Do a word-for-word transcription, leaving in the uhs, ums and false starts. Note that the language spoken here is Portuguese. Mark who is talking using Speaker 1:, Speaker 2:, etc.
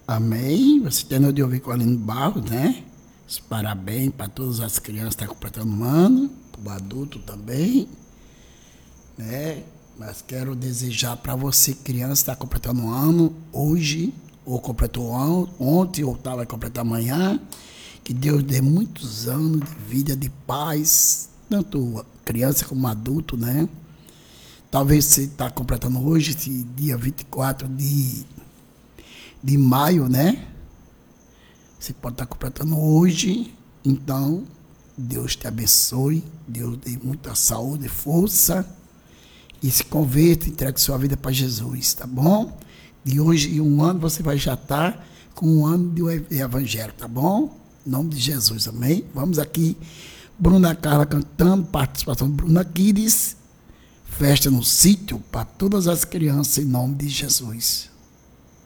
Speaker 1: Amém. Você terminou de ouvir com o Aline Barros, né? Os parabéns para todas as crianças que estão completando um ano, para o adulto também, né? Mas quero desejar para você, criança, que está completando um ano hoje, ou completou ontem, ou tá, vai completar amanhã, que Deus dê muitos anos de vida, de paz, tanto criança como adulto, né? Talvez você está completando hoje, esse dia vinte e quatro de, de maio, né? Você pode estar completando hoje, então Deus te abençoe, Deus dê muita saúde, força, e se converta, entregue sua vida para Jesus, tá bom? De hoje em um ano você vai já estar com um ano de evangelho, tá bom? Em nome de Jesus, amém? Vamos aqui, Bruna Carla cantando, participação de Bruna Quiris, festa no sítio para todas as crianças, em nome de Jesus.